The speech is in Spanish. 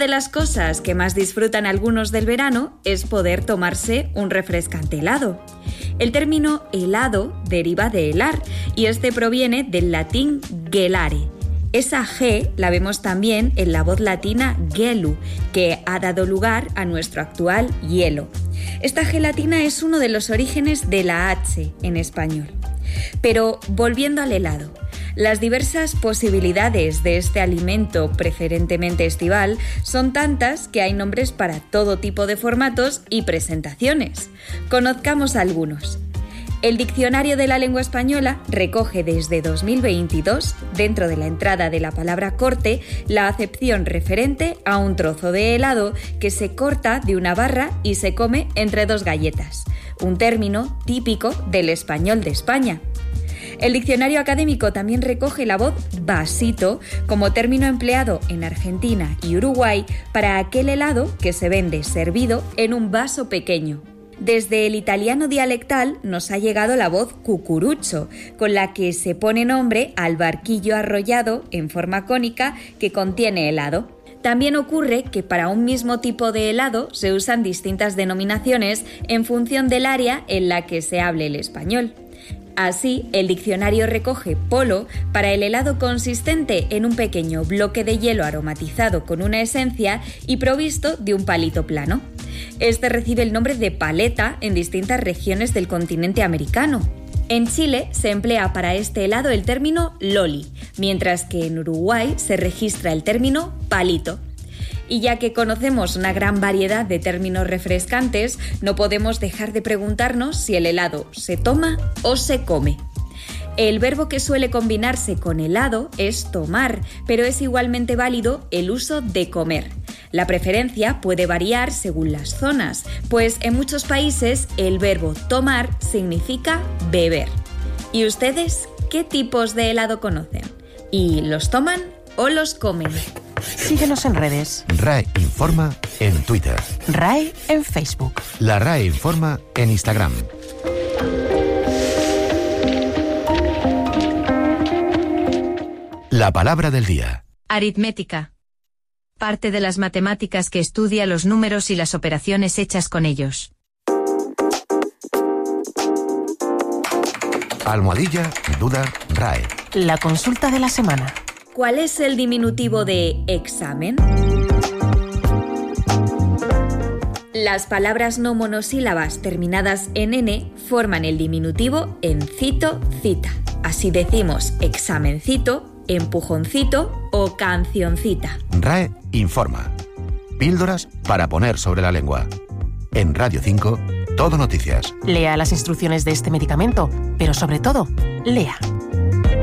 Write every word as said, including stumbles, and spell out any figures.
de las cosas que más disfrutan algunos del verano es poder tomarse un refrescante helado. El término helado deriva de helar y este proviene del latín gelare. Esa G la vemos también en la voz latina gelu, que ha dado lugar a nuestro actual hielo. Esta gelatina es uno de los orígenes de la H en español. Pero volviendo al helado, las diversas posibilidades de este alimento preferentemente estival son tantas que hay nombres para todo tipo de formatos y presentaciones. Conozcamos algunos. El Diccionario de la Lengua Española recoge desde dos mil veintidós, dentro de la entrada de la palabra corte, la acepción referente a un trozo de helado que se corta de una barra y se come entre dos galletas, un término típico del español de España. El diccionario académico también recoge la voz vasito como término empleado en Argentina y Uruguay para aquel helado que se vende servido en un vaso pequeño. Desde el italiano dialectal nos ha llegado la voz cucurucho, con la que se pone nombre al barquillo arrollado en forma cónica que contiene helado. También ocurre que para un mismo tipo de helado se usan distintas denominaciones en función del área en la que se hable el español. Así, el diccionario recoge polo para el helado consistente en un pequeño bloque de hielo aromatizado con una esencia y provisto de un palito plano. Este recibe el nombre de paleta en distintas regiones del continente americano. En Chile se emplea para este helado el término loli, mientras que en Uruguay se registra el término palito. Y ya que conocemos una gran variedad de términos refrescantes, no podemos dejar de preguntarnos si el helado se toma o se come. El verbo que suele combinarse con helado es tomar, pero es igualmente válido el uso de comer. La preferencia puede variar según las zonas, pues en muchos países el verbo tomar significa beber. ¿Y ustedes qué tipos de helado conocen? ¿Y los toman o los comen? Síguenos en redes. R A E Informa en Twitter. R A E en Facebook. La R A E Informa en Instagram. La palabra del día. Aritmética. Parte de las matemáticas que estudia los números y las operaciones hechas con ellos. Almohadilla, duda, R A E. La consulta de la semana. ¿Cuál es el diminutivo de examen? Las palabras no monosílabas terminadas en N forman el diminutivo encito, cita. Así decimos examencito, empujoncito o cancioncita. R A E Informa. Píldoras para poner sobre la lengua. En Radio cinco, Todo Noticias. Lea las instrucciones de este medicamento, pero sobre todo, lea.